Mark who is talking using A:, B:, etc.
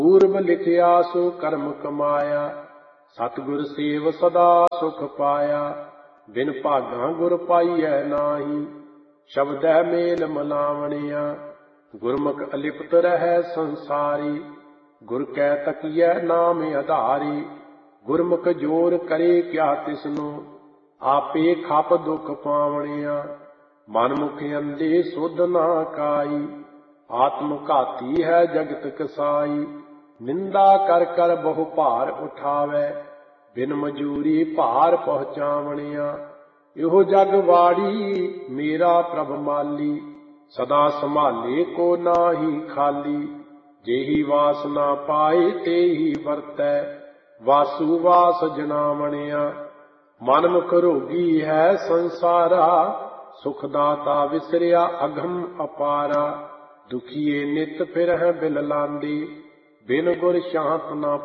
A: ਪੂਰਬ ਲਿਖਿਆ ਸੋ ਕਰਮ ਕਮਾਇਆ, ਸਤਿਗੁਰ ਸੇਵ ਸਦਾ ਸੁਖ ਪਾਇਆ। ਬਿਨ ਭਾਗਾਂ ਗੁਰ ਪਾਈਐ ਨਾਹੀ, ਸ਼ਬਦੈ ਮੇਲ ਮਲਾਵਣਿਆ। ਗੁਰਮੁਖ ਅਲਿਪਤ ਰਹਿ ਸੰਸਾਰੀ, ਗੁਰ ਕੈ ਤਕੀਐ ਨਾਮ ਆਧਾਰੀ। ਗੁਰਮੁਖ ਜੋਰ ਕਰੇ ਕਿਆ ਤਿਸਨੂੰ, ਆਪੇ ਖਪ ਦੁਖ ਪਾਵਣਿਆ। ਮਨ ਮੁਖ ਅੰਧੇ ਸੁਧ ਨਾ ਕਾਈ, ਆਤਮ ਘਾਤੀ ਹੈ ਜਗਤ ਕਸਾਈ। ਨਿੰਦਾ ਕਰ ਕਰ ਬਹੁ ਭਾਰ ਉਠਾਵੈ, ਬਿਨ ਮਜੂਰੀ ਭਾਰ ਪਹੁੰਚਾਵਣਿਆ। ਇਹੋ ਜਗ ਵਾੜੀ ਮੇਰਾ ਪ੍ਰਭ ਮਾਲੀ, ਸਦਾ ਸੰਭਾਲੇ ਕੋ ਨਾਹੀ ਖਾਲੀ। जेहि वासना पाए तेहि वरतै, वासु वास जनावणिया। मन मुख रोगी है संसारा, सुख दाता विसरिया अघम अपारा। दुखिए नित फिरह बिल लांदी, बिन गुर शांत न